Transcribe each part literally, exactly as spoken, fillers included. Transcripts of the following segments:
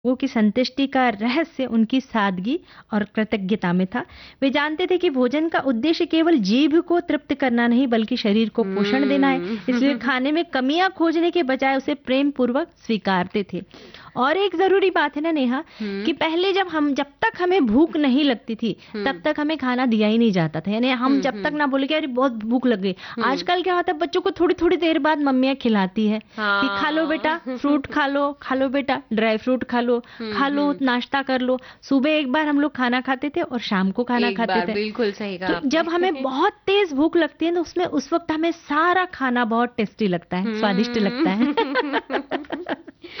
लोगों की संतुष्टि का रहस्य उनकी सादगी और कृतज्ञता में था। वे जानते थे कि भोजन का उद्देश्य केवल जीभ को तृप्त करना नहीं बल्कि शरीर को पोषण देना है। इसलिए हम्म। खाने में कमियां खोजने के बजाय उसे प्रेम पूर्वक स्वीकारते थे। और एक जरूरी बात है ना नेहा, कि हम्म। पहले जब हम जब तक हमें भूख नहीं लगती थी हम्म। तब तक हमें खाना दिया ही नहीं जाता था। यानी हम हम्म। जब तक हम्म। ना बोले कि अरे बहुत भूख लग गई। हम्म। आजकल क्या होता है, बच्चों को थोड़ी थोड़ी देर बाद मम्मियाँ खिलाती है कि खा लो बेटा हाँ। फ्रूट खा लो, खा लो बेटा ड्राई फ्रूट खा लो, हम्म। खा लो हम्म। नाश्ता कर लो। सुबह एक बार हम लोग खाना खाते थे और शाम को खाना एक खाते बार थे। बिल्कुल सही कहा तो जब हमें आपने। बहुत तेज भूख लगती है तो उसमें उस वक्त हमें सारा खाना बहुत टेस्टी लगता है, स्वादिष्ट लगता है। हम्म।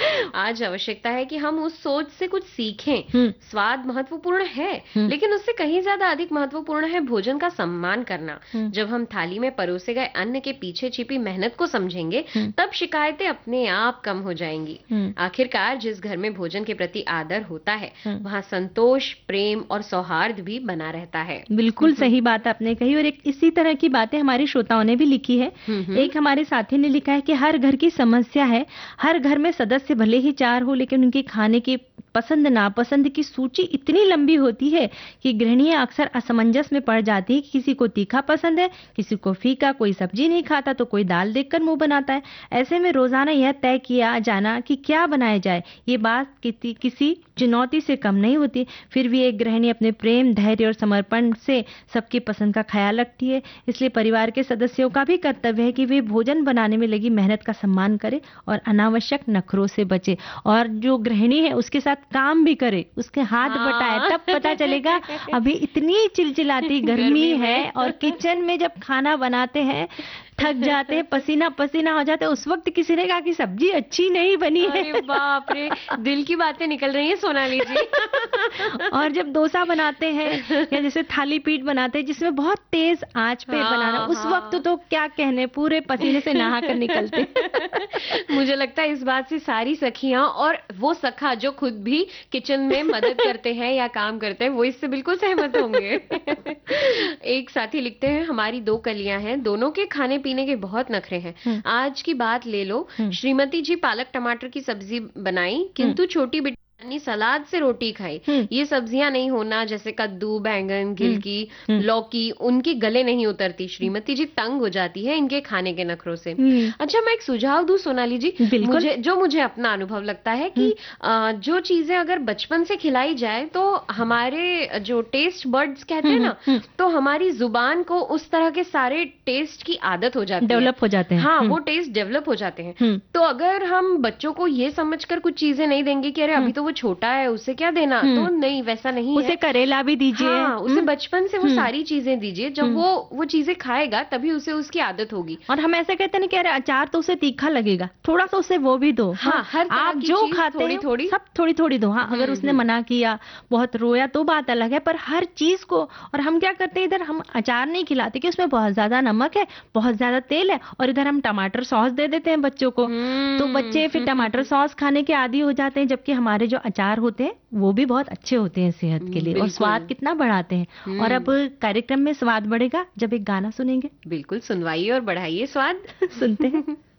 आज आवश्यकता है कि हम उस सोच से कुछ सीखें। हम्म। स्वाद महत्वपूर्ण है, हम्म। लेकिन उससे कहीं ज्यादा अधिक महत्वपूर्ण है भोजन का सम्मान करना। हम्म। जब हम थाली में परोसे गए अन्न के पीछे छिपी मेहनत को समझेंगे, हम्म। तब शिकायतें अपने आप कम हो जाएंगी। हम्म। आखिरकार जिस घर में भोजन के प्रति आदर होता है, हम्म। वहां संतोष, प्रेम और सौहार्द भी बना रहता है। बिल्कुल सही बात आपने कही। और एक इसी तरह की बातें हमारे श्रोताओं ने भी लिखी है। हम्म। एक हमारे साथी ने लिखा है कि हर घर की समस्या है, हर घर में सदस्य भले ही चार हो लेकिन उनके खाने की पसंद नापसंद की सूची इतनी लंबी होती है कि गृहिणियां अक्सर असमंजस में पड़ जाती है कि किसी को तीखा पसंद है, किसी को फीका, कोई सब्जी नहीं खाता तो कोई दाल देखकर मुंह बनाता है। ऐसे में रोजाना यह तय किया जाना कि क्या बनाया जाए, ये बात किसी किसी चुनौती से कम नहीं होती। फिर भी एक गृहिणी अपने प्रेम, धैर्य और समर्पण से सबकी पसंद का ख्याल रखती है। इसलिए परिवार के सदस्यों का भी कर्तव्य है कि वे भोजन बनाने में लगी मेहनत का सम्मान करें और अनावश्यक नखरों से बचे। और जो गृहिणी है उसके साथ काम भी करे, उसके हाथ बटाए, हाँ। तब पता चलेगा। अभी इतनी चिलचिलाती गर्मी गर्मी है में। और किचन में जब खाना बनाते हैं थक जाते हैं, पसीना पसीना हो जाते हैं, उस वक्त किसी ने कहा कि सब्जी अच्छी नहीं बनी है। अरे बाप रे, दिल की बातें निकल रही है सोनाली जी। और जब डोसा बनाते हैं या जैसे थाली पीठ बनाते हैं जिसमें बहुत तेज आंच पे बनाना, हाँ, उस वक्त हाँ। तो क्या कहने, पूरे पसीने से नहा कर निकलते। मुझे लगता है इस बात से सारी सखियां और वो सखा जो खुद भी किचन में मदद करते हैं या काम करते हैं, वो इससे बिल्कुल सहमत होंगे। एक साथी लिखते हैं, हमारी दो कलियां हैं, दोनों के खाने पीने के बहुत नखरे हैं। हम्म। आज की बात ले लो, हम्म। श्रीमती जी पालक टमाटर की सब्जी बनाई हम्म। किंतु छोटी बेटी ने सलाद से रोटी खाई। हम्म। ये सब्जियां नहीं होना, जैसे कद्दू, बैंगन, हम्म। गिलकी, हम्म। लौकी, उनकी गले नहीं उतरती। श्रीमती जी तंग हो जाती है इनके खाने के नखरों से। हम्म। अच्छा, मैं एक सुझाव दूं सोनाली जी, बिल्कुल। मुझे जो मुझे अपना अनुभव लगता है कि हम्म। अ, जो चीजें अगर बचपन से खिलाई जाए तो हमारे जो टेस्ट बर्ड्स कहते हैं हम्म। ना, हम्म। तो हमारी जुबान को उस तरह के सारे टेस्ट की आदत हो जाती है। डेवलप हो जाते हैं। हाँ, हम्म। वो टेस्ट डेवलप हो जाते हैं। हम्म। तो अगर हम बच्चों को ये समझकर कुछ चीजें नहीं देंगे कि अरे हम्म। अभी तो वो छोटा है, उसे क्या देना, तो हम्म। नहीं, वैसा नहीं उसे है। करेला भी दीजिए। हाँ, उसे हम्म। बचपन से वो हम्म। सारी चीजें दीजिए। जब हम्म। वो वो चीजें खाएगा तभी उसे उसकी आदत होगी। और हम ऐसे कहते हैं ना कि अरे अचार तो उसे तीखा लगेगा, थोड़ा सा उसे वो भी दो। हाँ, हाँ, हर तरह आप की जो चीज खाते थोड़ी हो थोड़ी। सब थोड़ी थोड़ी दो। हाँ, अगर हम्म। उसने हम्म। मना किया, बहुत रोया तो बात अलग है, पर हर चीज को। और हम क्या करते हैं, इधर हम अचार नहीं खिलाते कि उसमें बहुत ज्यादा नमक है, बहुत ज्यादा तेल है, और इधर हम टमाटर सॉस दे देते हैं बच्चों को। तो बच्चे फिर टमाटर हम्म। सॉस खाने के आदी हो जाते हैं, जबकि हमारे जो अचार होते हैं वो भी बहुत अच्छे होते हैं सेहत के लिए और स्वाद बिल्कुल। कितना बढ़ाते हैं। और अब हम्म। कार्यक्रम में स्वाद बढ़ेगा जब एक गाना सुनेंगे। बिल्कुल, सुनवाइए और बढ़ाइए स्वाद। सुनते हैं।